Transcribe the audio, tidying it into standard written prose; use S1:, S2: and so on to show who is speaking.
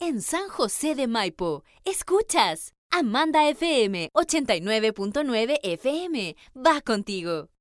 S1: en San José de Maipo. Escuchas Amanda FM 89.9 FM. Va contigo.